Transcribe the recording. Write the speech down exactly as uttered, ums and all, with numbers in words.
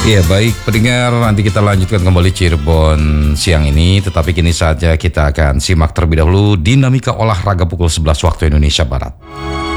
Iya baik pendengar, nanti kita lanjutkan kembali Cirebon siang ini. Tetapi kini saja kita akan simak terlebih dahulu dinamika olahraga pukul sebelas waktu Indonesia Barat.